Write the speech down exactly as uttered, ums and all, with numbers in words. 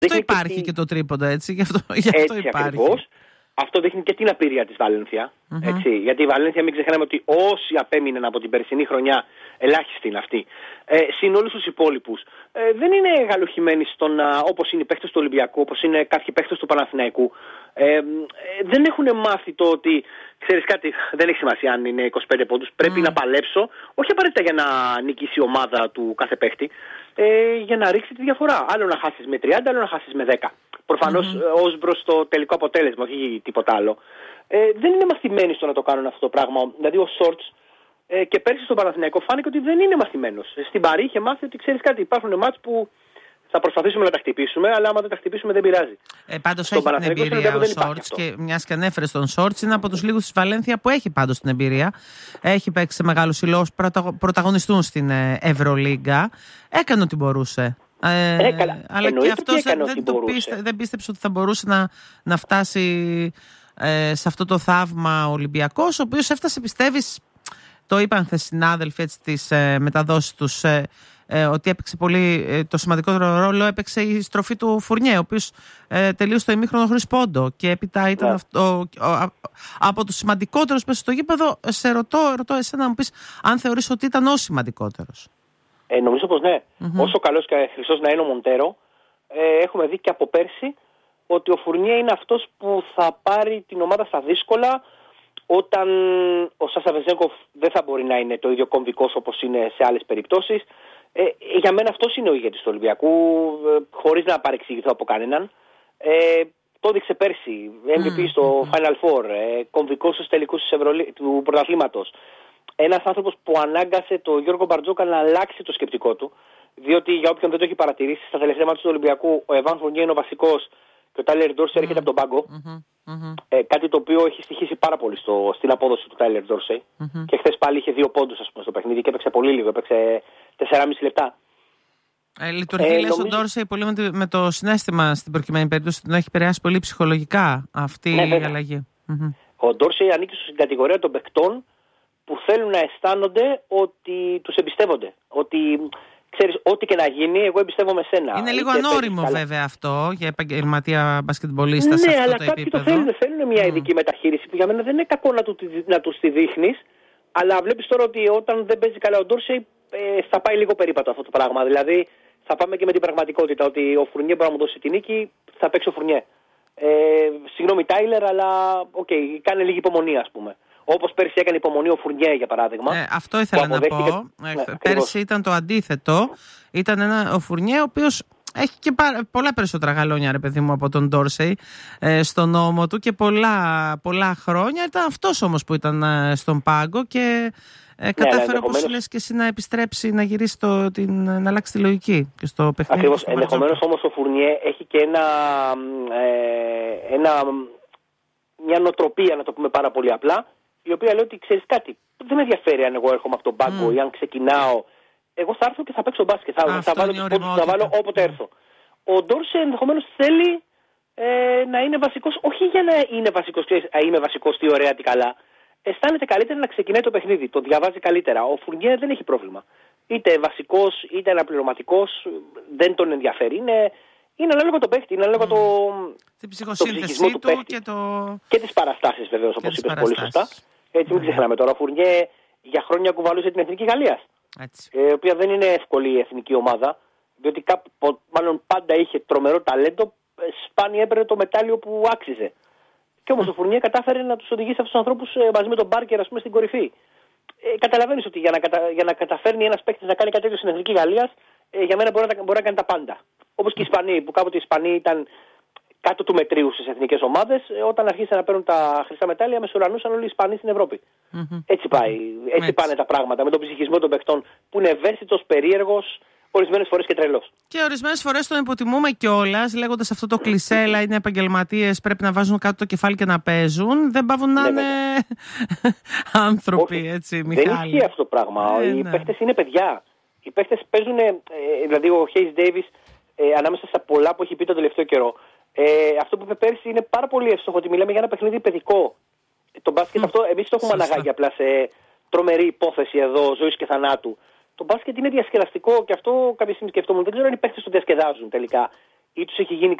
Αυτό υπάρχει και, και το τρίποντο, έτσι. Γι' αυτό, γι αυτό έτσι υπάρχει. Ακριβώς. Αυτό δείχνει και την απειρία της Βαλένθια. Mm-hmm. Έτσι, γιατί η Βαλένθια, μην ξεχνάμε ότι όσοι απέμειναν από την περσινή χρονιά, ελάχιστοι είναι αυτοί, ε, συν όλους τους υπόλοιπους, ε, δεν είναι γαλουχημένοι στον, όπως είναι οι παίχτες του Ολυμπιακού, όπως είναι κάποιοι παίχτες του Παναθηναϊκού. Ε, ε, δεν έχουν μάθει το ότι, ξέρεις κάτι, δεν έχει σημασία αν είναι είκοσι πέντε πόντους, πρέπει mm. να παλέψω, όχι απαραίτητα για να νικήσει η ομάδα του κάθε παίχτη, ε, για να ρίξει τη διαφορά. Άλλο να χάσεις με τριάντα, άλλο να χάσεις με δέκα. Προφανώς mm-hmm. ως προς το τελικό αποτέλεσμα, όχι τίποτα άλλο. Ε, δεν είναι μαθημένοι στο να το κάνουν αυτό το πράγμα. Δηλαδή ο Σόρτς ε, και πέρσι στον Παναθηναϊκό φάνηκε ότι δεν είναι μαθημένος. Στην Παρί είχε μάθει ότι ξέρεις κάτι, υπάρχουν μάτς που θα προσπαθήσουμε να τα χτυπήσουμε, αλλά άμα δεν τα χτυπήσουμε δεν πειράζει. Ε, πάντως έχει την εμπειρία ο Σόρτς και μιας και ανέφερε τον Σόρτς, είναι από τους λίγους της Βαλένθια που έχει πάντως την εμπειρία. Έχει παίξει σε μεγάλους συλλόγους που πρωταγωνιστούν στην Ευρωλίγκα. Έκανε ό,τι μπορούσε. Ε, ε, καλά. Αλλά εννοείται και αυτός δεν, δεν, το πίστε, δεν πίστεψε ότι θα μπορούσε να, να φτάσει ε, σε αυτό το θαύμα ο Ολυμπιακός, ο οποίος έφτασε, πιστεύεις, το είπαν χθες συνάδελφοι της ε, μεταδόσεις τους, ε, ε, ότι έπαιξε πολύ, ε, το σημαντικότερο ρόλο έπαιξε η στροφή του Φουρνιέ, ο οποίος ε, τελείωσε το ημίχρονο χωρίς πόντο και έπειτα ήταν yeah. αυτό, ο, ο, ο, από τους σημαντικότερους μέσα στο γήπεδο. Σε ρωτώ, ρωτώ εσένα να μου πεις αν θεωρείς ότι ήταν ο σημαντικότερος. Ε, νομίζω πως ναι. Mm-hmm. Όσο καλός και χρυσός να είναι ο Μοντέρο, ε, έχουμε δει και από πέρσι ότι ο Φουρνιέ είναι αυτός που θα πάρει την ομάδα στα δύσκολα, όταν ο Σάσα Βεζέγκοφ δεν θα μπορεί να είναι το ίδιο κομβικός όπως είναι σε άλλες περιπτώσεις. Ε, για μένα αυτός είναι ο ηγέτης του Ολυμπιακού, ε, χωρίς να παρεξηγηθώ από κανέναν. Ε, το έδειξε πέρσι, εμ βι πι mm-hmm. στο Final Four, ε, κομβικός στους τελικούς του πρωταθλήματος. Ένας άνθρωπος που ανάγκασε τον Γιώργο Μπαρτζόκα να αλλάξει το σκεπτικό του, διότι για όποιον δεν το έχει παρατηρήσει, στα τελευταία μάτια του Ολυμπιακού ο Εβάν Φουρνιέ είναι ο βασικός και ο Τάιλερ Ντόρσεϊ έρχεται από τον πάγκο. Mm-hmm. Mm-hmm. Ε, κάτι το οποίο έχει στοιχήσει πάρα πολύ στο, στην απόδοση του Τάιλερ Ντόρσεϊ. Mm-hmm. Και χθες πάλι είχε δύο πόντους, ας πούμε, στο παιχνίδι και έπαιξε πολύ λίγο, έπαιξε τέσσερα και μισό λεπτά. Ε, λειτουργεί, ε, λες, νομίζω... ο Ντόρσεϊ πολύ με, με το συναίσθημα στην προκειμένη περίπτωση, τον έχει επηρεάσει πολύ ψυχολογικά αυτή ναι, η αλλαγή. Mm-hmm. Ο Ντόρσεϊ ανήκει στην κατηγορία των παικτών που θέλουν να αισθάνονται ότι τους εμπιστεύονται. Ότι, ξέρεις, ό,τι και να γίνει, εγώ εμπιστεύομαι σένα. Είναι λίγο ανώριμο βέβαια αυτό για επαγγελματία μπασκετμπολίστα ναι, σε αυτό αλλά το κάποιοι επίπεδο. Το θέλουν, θέλουν μια ειδική mm. μεταχείριση που για μένα δεν είναι κακό να, του, να τους τη δείχνεις, αλλά βλέπεις τώρα ότι όταν δεν παίζει καλά ο Ντόρσεϊ ε, θα πάει λίγο περίπατο αυτό το πράγμα. Δηλαδή θα πάμε και με την πραγματικότητα ότι ο Φουρνιέ μπορεί να μου δώσει τη νίκη, θα παίξει ο Φουρνιέ. Ε, συγγνώμη Τάιλερ, αλλά οκ, okay, κάνε λίγη υπομονή ας πούμε. Όπως πέρσι έκανε υπομονή ο Φουρνιέ, για παράδειγμα. Ε, αυτό ήθελα να πω. Ναι, πέρσι ακριβώς. Ήταν το αντίθετο. Ήταν ένα, ο Φουρνιέ, ο οποίος έχει και πάρα, πολλά περισσότερα γαλόνια, ρε παιδί μου, από τον Ντόρσεϊ ε, στον ώμο του και πολλά, πολλά χρόνια. Ήταν αυτός όμως που ήταν ε, στον πάγκο και ε, κατάφερε, ναι, όπως λες και εσύ, να επιστρέψει, να γυρίσει το, την, να αλλάξει τη λογική και στο παιχνίδι. Ακριβώς. Ενδεχομένως όμως ο Φουρνιέ έχει και ένα, ε, ένα, μια νοοτροπία, να το πούμε πάρα πολύ απλά, η οποία λέει ότι ξέρεις κάτι, δεν με ενδιαφέρει αν εγώ έρχομαι από τον πάγκο mm. ή αν ξεκινάω. Εγώ θα έρθω και θα παίξω μπάσκετ. Θα, θα βάλω τους πόντους, θα βάλω όποτε έρθω. Ο Ντόρσεϊ ενδεχομένως θέλει ε, να είναι βασικός, όχι για να είναι βασικός, ξέρεις, α, είμαι βασικός, τι ωραία, τι καλά. Αισθάνεται καλύτερα να ξεκινάει το παιχνίδι, το διαβάζει καλύτερα. Ο Φουρνιέ δεν έχει πρόβλημα. Είτε βασικός, είτε αναπληρωματικός, δεν τον ενδιαφέρει. Είναι, είναι ανάλογα το παίχτη, είναι ανάλογα mm. το, την ψυχοσύνθεση του, του παίχτη. Και, το... και τις παραστάσεις βεβαίως, όπως είπες πολύ σωστά. Έτσι, μην ξεχνάμε τώρα. Ο Φουρνιέ για χρόνια κουβαλούσε την Εθνική Γαλλίας. Ε, η οποία δεν είναι εύκολη η εθνική ομάδα, διότι κάπου, μάλλον πάντα είχε τρομερό ταλέντο, σπάνια έπαιρνε το μετάλλιο που άξιζε. Και όμως mm. ο Φουρνιέ κατάφερε να τους οδηγήσει αυτούς τους ανθρώπους ε, μαζί με τον Μπάρκερ, ας πούμε, στην κορυφή. Ε, καταλαβαίνεις ότι για να, κατα... για να καταφέρνει ένας παίκτης να κάνει κάτι τέτοιο στην Εθνική Γαλλίας, ε, για μένα μπορεί να, μπορεί να κάνει τα πάντα. Όπως και οι Ισπανοί, που κάποτε οι Ισπανοί ήταν κάτω του μετρίου στις εθνικές ομάδες, ε, όταν αρχίσαν να παίρνουν τα χρυσά μετάλλια, μεσουρανούσαν όλοι οι Ισπανοί στην Ευρώπη. Mm-hmm. Έτσι πάει. Έτσι, έτσι πάνε τα πράγματα. Με τον ψυχισμό των παιχτών που είναι ευαίσθητος, περίεργος, ορισμένες φορές και τρελός. Και ορισμένες φορές τον υποτιμούμε κιόλας, λέγοντας αυτό το κλισέ, αλλά είναι επαγγελματίες, πρέπει να βάζουν κάτω το κεφάλι και να παίζουν. Δεν πάβουν να είναι άνθρωποι, όχι, έτσι, Μιχάλη. Δεν ισχύει αυτό το πράγμα. Ε, οι ναι. παίχτες είναι παιδιά. Οι παίχτες παίζουν, ε, δηλαδή ο Χέις Ντέιβις, ε, ανάμεσα στα πολλά που έχει πει τον τελευταίο καιρό. Ε, αυτό που είπε πέρσι είναι πάρα πολύ εύστοχο, ότι μιλάμε για ένα παιχνίδι παιδικό. Το μπάσκετ mm. αυτό εμείς το έχουμε αναγάγει απλά σε τρομερή υπόθεση εδώ ζωής και θανάτου. Το μπάσκετ είναι διασκεδαστικό και αυτό κάποια στιγμή σκεφτόμουν. Δεν ξέρω αν οι παίχτες το διασκεδάζουν τελικά. ή τους έχει γίνει